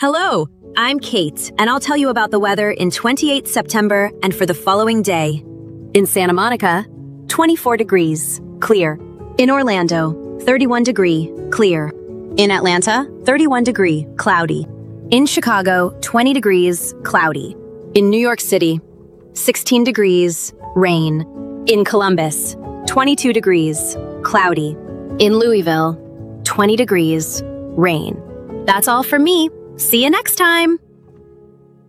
Hello, I'm Kate, and I'll tell you about the weather in 28 September and for the following day. In Santa Monica, 24 degrees, clear. In Orlando, 31 degree, clear. In Atlanta, 31 degree, cloudy. In Chicago, 20 degrees, cloudy. In New York City, 16 degrees, rain. In Columbus, 22 degrees, cloudy. In Louisville, 20 degrees, rain. That's all for me. See you next time.